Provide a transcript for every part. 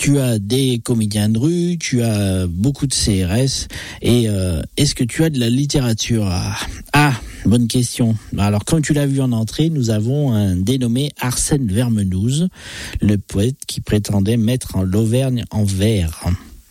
Tu as des comédiens de rue, tu as beaucoup de CRS, et est-ce que tu as de la littérature ? Bonne question. Alors, comme tu l'as vu en entrée, nous avons un dénommé Arsène Vermenouze, le poète qui prétendait mettre l'Auvergne en vers.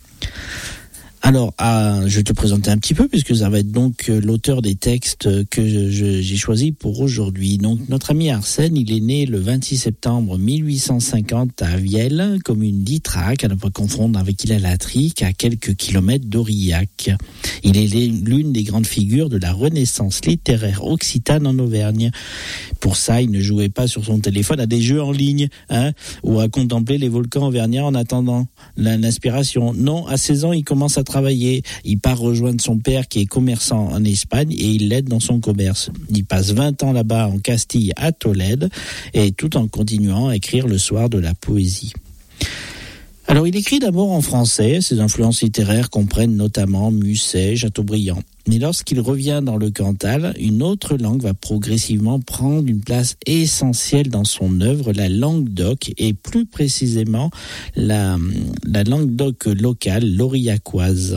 Alors, je vais te présenter un petit peu, puisque ça va être donc l'auteur des textes que j'ai choisis pour aujourd'hui. Donc, notre ami Arsène, il est né le 26 septembre 1850 à Vielle, commune d'Ytrac, à ne pas confondre avec Île-à-la-Trique, à quelques kilomètres d'Aurillac. Il est l'une des grandes figures de la Renaissance littéraire occitane en Auvergne. Pour ça, il ne jouait pas sur son téléphone à des jeux en ligne, ou à contempler les volcans auvergnats en attendant l'inspiration. Non, à 16 ans, il commence à travailler. Il part rejoindre son père qui est commerçant en Espagne et il l'aide dans son commerce. Il passe 20 ans là-bas en Castille à Tolède et tout en continuant à écrire le soir de la poésie. Alors, il écrit d'abord en français. Ses influences littéraires comprennent notamment Musset, Chateaubriand. Mais lorsqu'il revient dans le Cantal, une autre langue va progressivement prendre une place essentielle dans son œuvre, la langue d'oc, et plus précisément la langue d'oc locale, l'aurillacoise.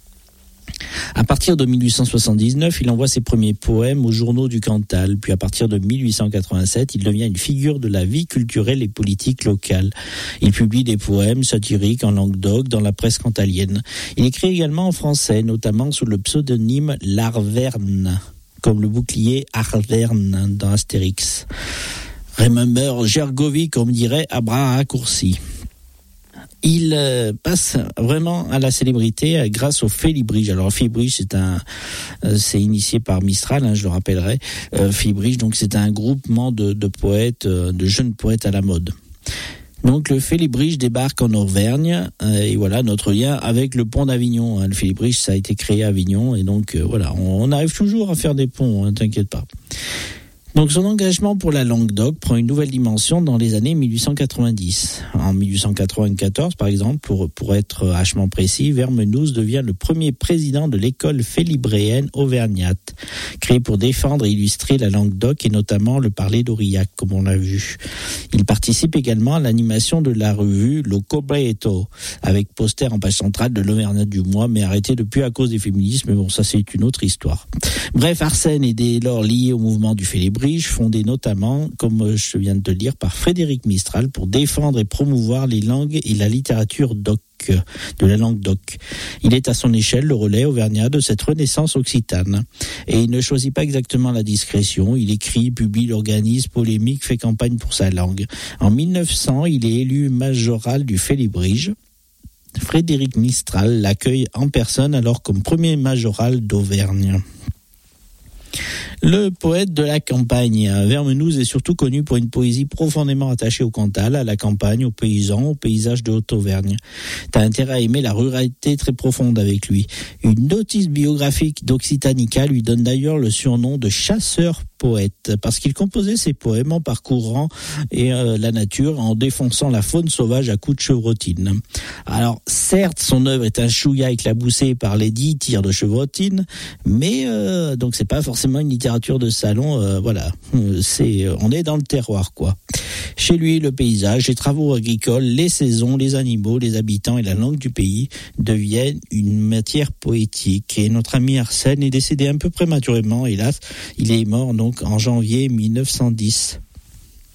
À partir de 1879, il envoie ses premiers poèmes aux journaux du Cantal. Puis à partir de 1887, il devient une figure de la vie culturelle et politique locale. Il publie des poèmes satiriques en langue d'oc dans la presse cantalienne. Il écrit également en français, notamment sous le pseudonyme L'Arverne, comme le bouclier Arverne dans Astérix. Remember Gergovie, comme dirait à bras raccourcis. Il passe vraiment à la célébrité grâce au Félibrige. Alors Félibrige, c'est initié par Mistral, je le rappellerai. Félibrige, donc c'est un groupement de poètes, de jeunes poètes à la mode. Donc le Félibrige débarque en Auvergne et voilà notre lien avec le pont d'Avignon. Le Félibrige, ça a été créé à Avignon et donc voilà, on arrive toujours à faire des ponts, t'inquiète pas. Donc son engagement pour la langue d'oc prend une nouvelle dimension dans les années 1890. En 1894, par exemple, pour être hachement précis, Vermenouze devient le premier président de l'école félibréenne auvergnate, créée pour défendre et illustrer la langue d'oc et notamment le parler d'Aurillac, comme on l'a vu. Il participe également à l'animation de la revue Le Cobreto, avec poster en page centrale de l'Auvergnat du mois, mais arrêté depuis à cause des féminismes, mais bon, ça c'est une autre histoire. Bref, Arsène est dès lors lié au mouvement du Félibrige, fondé notamment, comme je viens de te le dire, par Frédéric Mistral pour défendre et promouvoir les langues et la littérature d'oc, de la langue d'oc. Il est à son échelle le relais auvergnat de cette renaissance occitane. Et il ne choisit pas exactement la discrétion, il écrit, publie, organise, polémique, fait campagne pour sa langue. En 1900, il est élu majoral du Félibrige. Frédéric Mistral l'accueille en personne alors comme premier majoral d'Auvergne. Le poète de la campagne, Vermenouze est surtout connu pour une poésie profondément attachée au Cantal, à la campagne, aux paysans, aux paysages de Haute-Auvergne. T'as intérêt à aimer la ruralité très profonde avec lui. Une notice biographique d'Occitanica lui donne d'ailleurs le surnom de chasseur-poète, parce qu'il composait ses poèmes en parcourant la nature, en défonçant la faune sauvage à coups de chevrotine. Alors, certes, son œuvre est un chouïa éclaboussé par les 10 tirs de chevrotine, mais donc c'est pas forcément une littérature de salon, voilà, on est dans le terroir, quoi. Chez lui, le paysage, les travaux agricoles, les saisons, les animaux, les habitants et la langue du pays deviennent une matière poétique. Et notre ami Arsène est décédé un peu prématurément, hélas. Il est mort donc en janvier 1910.